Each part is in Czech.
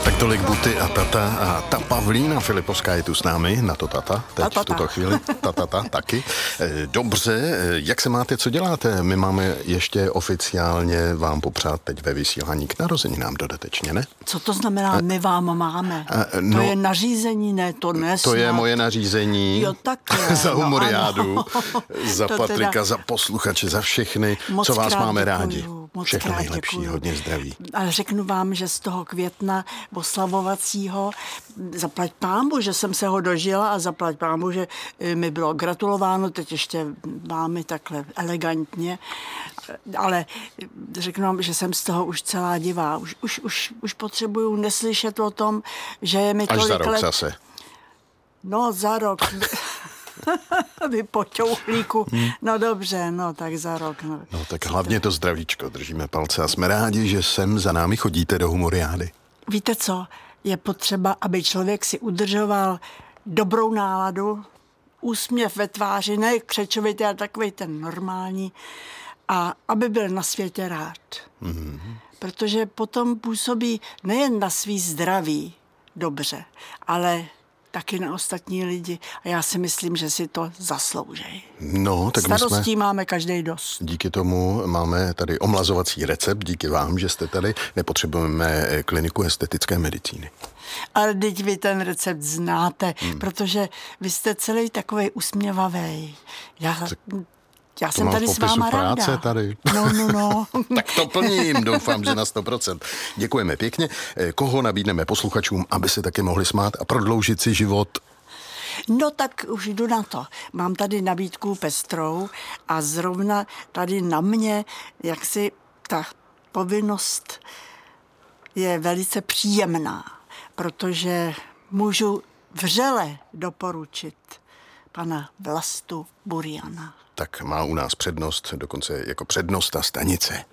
Tak tolik Buty a Tata a ta Pavlína Filipovská je tu s námi, na to Tata, teď v tuto chvíli, Tata taky. Dobře, jak se máte, co děláte? My máme ještě oficiálně vám popřát teď ve vysílání k narozeninám dodatečně, ne? Co to znamená, my vám máme? To je nařízení, ne, to nesnad. To je moje nařízení. Jo, takhle. Za humoriádu, no, za Patrika, teda... za posluchače, za všechny, moc co vás máme děkuju, rádi. Všechno nejlepší, děkuju. hodně zdraví. Ale řeknu vám, že z toho května oslavovacího, zaplať pámbu, že jsem se ho dožila a zaplať pámbu, že mi bylo gratulováno, teď ještě vámi takhle elegantně, ale řeknu vám, že jsem z toho už celá divá. Už potřebuju neslyšet o tom, že je mi tolik let. Až za rok let. zase. No, za rok. Vy poťouchlíku. No dobře, no tak za rok. No tak hlavně to zdravíčko, držíme palce a jsme rádi, že sem za námi chodíte do humoriády. Víte co, je potřeba, aby člověk si udržoval dobrou náladu, úsměv ve tváři, ne křečovitý, ale takovej ten normální, a aby byl na světě rád. Protože potom působí nejen na svý zdraví dobře, ale taky na ostatní lidi. A já si myslím, že si to zasloužejí. No, tak starostí máme každej dost. Díky tomu máme tady omlazovací recept, díky vám, že jste tady. Nepotřebujeme kliniku estetické medicíny. Ale teď vy ten recept znáte, protože vy jste celý takovej usměvavej. Já jsem tady s váma ráda. Tady. No. Tak to plním, doufám, že na 100%. Děkujeme pěkně. Koho nabídneme posluchačům, aby se taky mohli smát a prodloužit si život? No tak už jdu na to. Mám tady nabídku pestrou a zrovna tady na mě, jak si ta povinnost je velice příjemná, protože můžu vřele doporučit pana Vlastu Buriana. Tak má u nás přednost, dokonce jako přednosta stanice.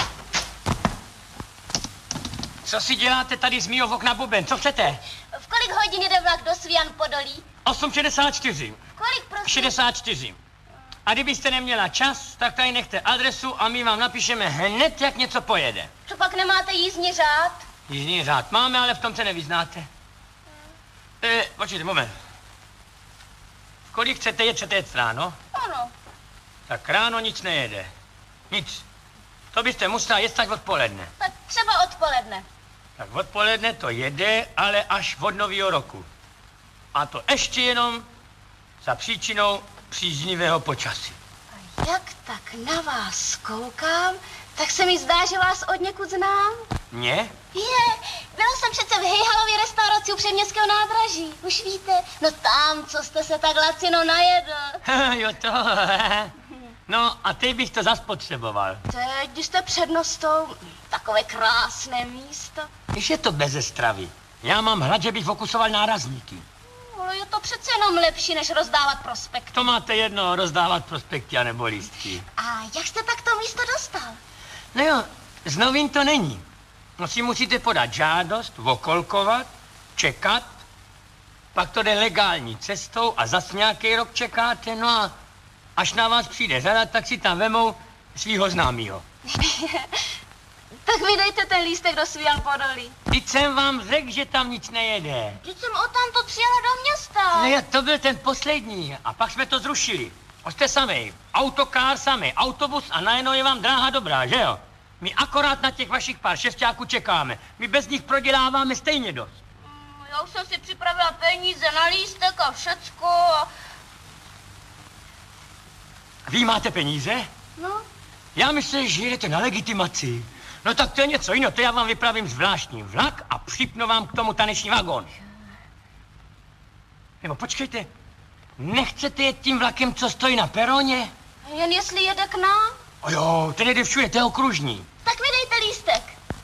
Co si děláte tady z mýho okna, Buben? Co chcete? V kolik hodin jde vlak do Svijan Podolí? 8:64. Kolik, prosím? 64. A kdybyste neměla čas, tak tady nechte adresu a my vám napíšeme hned, jak něco pojede. Co pak nemáte jízdní řád? Jízdní řád máme, ale v tom se nevyznáte. Počkejte, moment. Kolik chcete jet ráno? Ano. Tak ráno nic nejede. Nic. To byste musela jet tak odpoledne. Tak třeba odpoledne. Tak odpoledne to jede, ale až od nového roku. A to ještě jenom za příčinou příznivého počasí. A jak tak na vás koukám, tak se mi zdá, že vás od někud znám. Mě? Byla jsem přece v Hejhalově restauraci u Předměstského nádraží. Už víte, no tam, co jste se tak lacino najedl. Jo to. No a teď bych to zas potřeboval. Teď, když jste přednostou, takové krásné místo. Když je to beze stravy. Já mám hlad, že bych fokusoval nárazníky. Ale je to přece jenom lepší, než rozdávat prospekty. To máte jedno, rozdávat prospekty a nebo lístky. A jak jste tak to místo dostal? No jo, z novin to není. No si musíte podat žádost, okolkovat, čekat, pak to jde legální cestou a zas nějaký rok čekáte, no a až na vás přijde řada, tak si tam vemou svýho známýho. Tak vydejte ten lístek do Svijan Podolí. Teď jsem vám řekl, že tam nic nejede. Teď jsem odtamtud přijela do města. No jo, to byl ten poslední a pak jsme to zrušili. Jste samej, autokár samej, autobus a najednou je vám dráha dobrá, že jo? My akorát na těch vašich pár šestáků čekáme. My bez nich proděláváme stejně dost. Já už jsem si připravila peníze na lístek a všecko. Vy máte peníze? No. Já myslím, že jedete na legitimaci. No tak to je něco jiného, to já vám vypravím zvláštní vlak a připnu vám k tomu taneční vagón. Nebo počkejte, nechcete jet tím vlakem, co stojí na peroně? Jen jestli jede k nám? O jo, ten jede všude, to je okružní. Tak mi dejte lístek.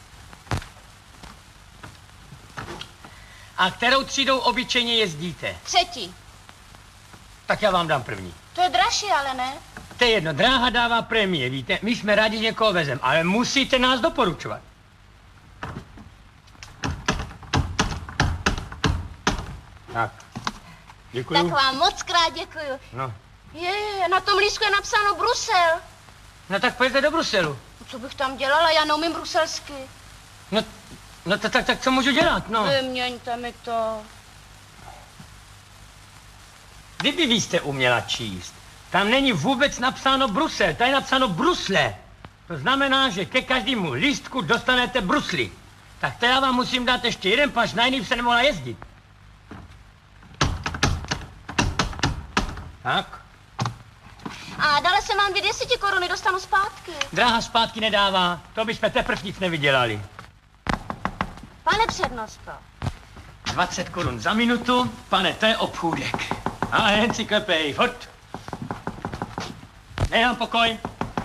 A kterou třídou obyčejně jezdíte? 3. Tak já vám dám první. To je dražší, ale ne? To je jedno, dráha dává prémie, víte? My jsme rádi někoho vezem, ale musíte nás doporučovat. Tak, děkuju. Tak vám moc krát děkuju. No. Na tom lístku je napsáno Brusel. No tak pojďte do Bruselu. Co bych tam dělala, já neumím bruselsky. No, No tak co můžu dělat, no? Vyměňte mi to. Kdyby vy jste uměla číst, tam není vůbec napsáno Brusel, tady je napsáno Brusle. To znamená, že ke každému lístku dostanete brusli. Tak to já vám musím dát ještě jeden paš, na jiný se nemohla jezdit. Tak. A dále se mám 200 koruny, dostanu zpátky. Dráha zpátky nedává, to bychom teprv nic nevydělali. Pane přednosto. 20 korun za minutu, pane, to je obchůdek. A jen si klepej, furt. Nechám pokoj.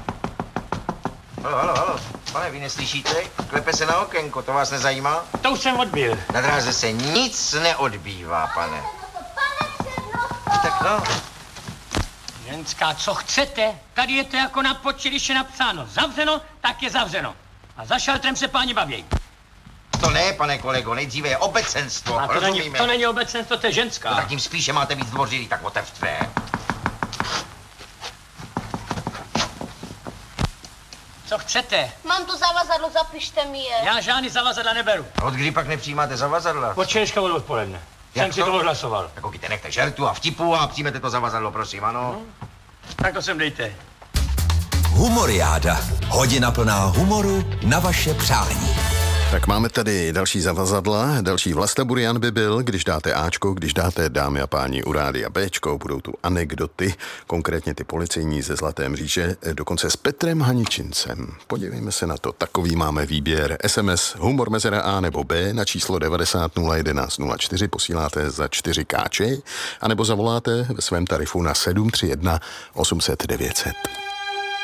Halo, pane, vy neslyšíte? Klepe se na okénko, to vás nezajímá? To už jsem odbil. Na dráze se nic neodbývá, pane. Pane přednosto. Tak no. Ženská, co chcete? Tady je to jako na počti, když je napsáno zavřeno, tak je zavřeno. A za šaltrem se páni baví. To ne, pane kolego, nejdříve je obecenstvo, A rozumíme? to není obecenstvo, to je ženská. No, tak tím spíše máte víc dvořilí, tak otevřte. Co chcete? Mám tu zavazadlo, zapište mi je. Já žádný zavazadla neberu. Od kdy pak nepřijímáte zavazadla? Od včerejška od odpoledne. Jak Jsem si to? to odhlasoval. Tak koukejte, nechte žertu a vtipu a přijmete to zavazadlo, prosím, ano? Tak to sem dejte. Humoriáda. Hodina plná humoru na vaše přání. Tak máme tady další zavazadla, další Vlasta Burian by byl, když dáte Ačko, když dáte, dámy a páni, u rádia Bčko, budou tu anekdoty, konkrétně ty policejní ze Zlaté mříže, dokonce s Petrem Haničincem. Podívejme se na to, takový máme výběr. SMS humor mezera A nebo B na číslo 90 011 04 posíláte za 4 káče, anebo zavoláte ve svém tarifu na 731 800 900.